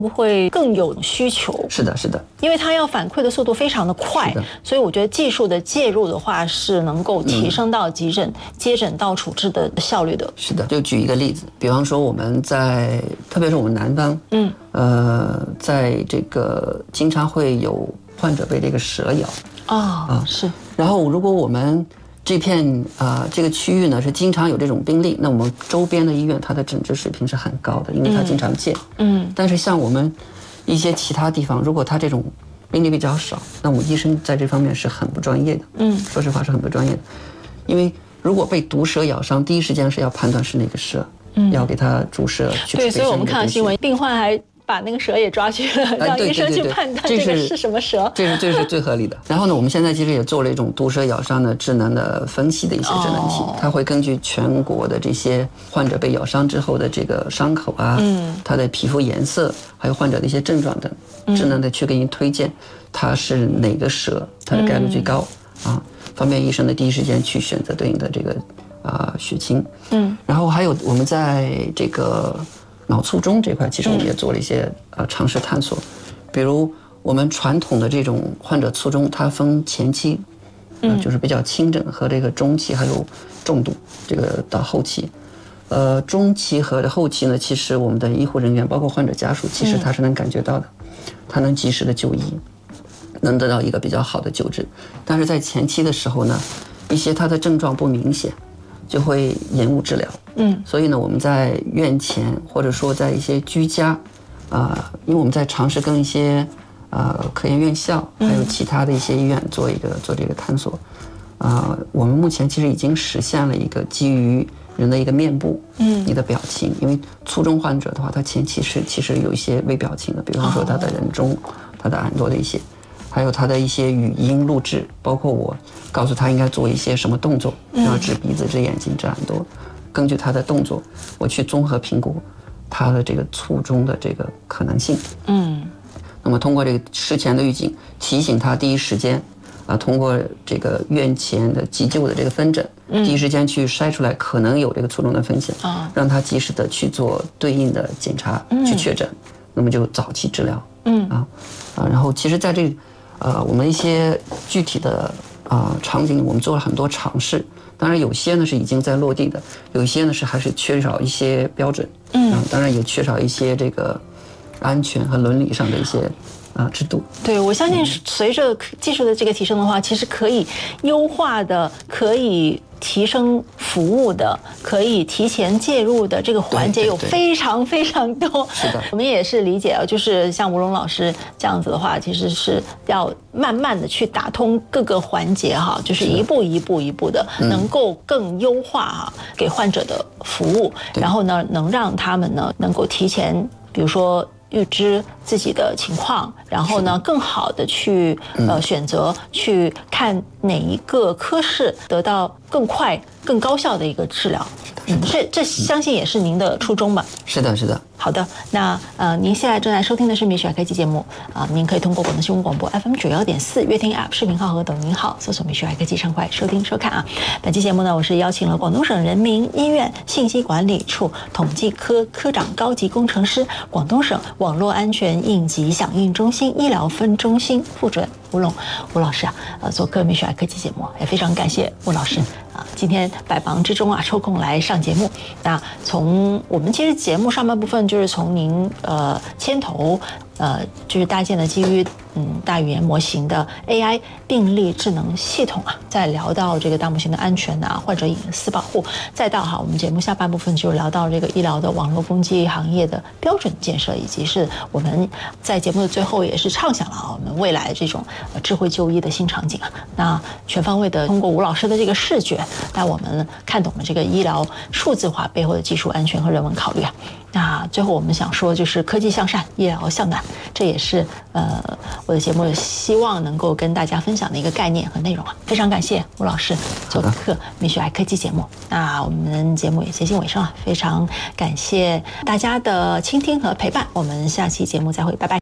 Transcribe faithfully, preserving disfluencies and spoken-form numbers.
不会更有需求？ 是的，是的， 因为它要反馈的速度非常的快，所以我觉得技术的介入的话是能够提升到急诊、嗯、接诊到处置的效率的。 是的，就举一个例子，比方说我们在，特别是我们南方，嗯，呃，在这个经常会有患者被这个蛇咬啊、哦嗯，是。 然后如果我们这片啊、呃、这个区域呢是经常有这种病例，那我们周边的医院它的诊治水平是很高的，因为它经常见。嗯。但是像我们一些其他地方，如果它这种病例比较少，那我们医生在这方面是很不专业的。嗯。说实话是很不专业的，因为如果被毒蛇咬伤，第一时间是要判断是哪个蛇，嗯，要给它注射去。 对，所以我们看到新闻，病患还把那个蛇也抓去了，让医生去判断这个是什么蛇。 这是这是最合理的。然后呢，我们现在其实也做了一种毒蛇咬伤的智能的分析的一些智能体，哦、它会根据全国的这些患者被咬伤之后的这个伤口啊，嗯，他的皮肤颜色，还有患者的一些症状等，智能的去给你推荐它是哪个蛇，它的概率最高、嗯、啊，方便医生的第一时间去选择对应的这个啊、呃、血清。嗯，然后还有我们在这个脑卒中这块，其实我们也做了一些呃尝试探索，比如我们传统的这种患者卒中，它分前期，呃，就是比较轻症和这个中期还有重度，这个到后期，呃，中期和后期呢，其实我们的医护人员包括患者家属，其实他是能感觉到的，他能及时的就医，能得到一个比较好的救治，但是在前期的时候呢，一些他的症状不明显，就会延误治疗。嗯，所以呢，我们在院前或者说在一些居家，啊、呃，因为我们在尝试跟一些呃科研院校还有其他的一些医院做一个做这个探索，啊、呃，我们目前其实已经实现了一个基于人的一个面部，嗯，你的表情，因为卒中患者的话，他前期是其实有一些微表情的，比方说他的人中、他的耳朵的一些。还有他的一些语音录制，包括我告诉他应该做一些什么动作，要指鼻子、指眼睛、指耳朵，根据他的动作，我去综合评估他的这个卒中的这个可能性。嗯，那么通过这个事前的预警，提醒他第一时间，啊，通过这个院前的急救的这个分诊，第一时间去筛出来可能有这个卒中的风险，啊，让他及时的去做对应的检查，去确诊，那么就早期治疗。嗯啊啊，然后其实在这。呃，我们一些具体的啊、呃、场景，我们做了很多尝试。当然，有些呢是已经在落地的，有一些呢是还是缺少一些标准。嗯，当然也缺少一些这个安全和伦理上的一些啊、呃、制度。 对，我相信随着技术的这个提升的话，其实可以优化的，可以提升服务的，可以提前介入的这个环节有非常非常多。 是的， 我们也是理解啊，就是像吴龙老师这样子的话，其实是要慢慢的去打通各个环节哈，就是一步一步一步的，能够更优化哈给患者的服务，然后呢，能让他们呢能够提前，比如说预知自己的情况，然后呢，更好的去呃选择去看哪一个科室得到更快、更高效的一个治疗。嗯，这这相信也是您的初衷吧？ 是的，是的。 好的，那呃，您现在正在收听的是《米雪科技》节目啊、呃，您可以通过广东新闻广播 F M 九幺点四乐听 App 视频号和抖音号搜索“米雪科技”上快收听收看啊。本期节目呢，我是邀请了广东省人民医院信息管理处统计科科长高级工程师、广东省网络安全应急响应中心医疗分中心副主任吴龙吴老师啊，呃，做客《米雪科技》节目，也非常感谢吴老师啊，今天百忙之中啊抽空来上节目。那从我们其实节目上半部分就是从您呃牵头呃就是搭建的基于嗯大语言模型的 A I 病例智能系统啊，再聊到这个大模型的安全啊、患者隐私保护，再到哈我们节目下半部分就聊到这个医疗的网络攻击行业的标准建设，以及是我们在节目的最后也是畅想了啊我们未来这种呃智慧就医的新场景啊，那全方位的通过吴老师的这个视觉，带我们看懂了这个医疗数字化背后的技术安全和人文考虑啊。那最后我们想说，就是科技向善，医疗向暖，这也是呃我的节目希望能够跟大家分享的一个概念和内容啊。非常感谢吴老师做客《米雪爱科技》节目。那我们节目也接近尾声了，非常感谢大家的倾听和陪伴，我们下期节目再会，拜拜。